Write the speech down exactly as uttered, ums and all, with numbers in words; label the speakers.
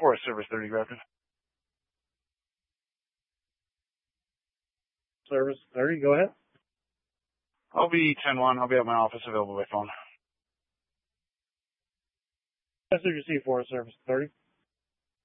Speaker 1: Forest Service thirty, Raptor.
Speaker 2: Service thirty, go ahead.
Speaker 1: I'll be ten one. I'll be at my office, available by phone.
Speaker 2: Message received, Forest Service thirty.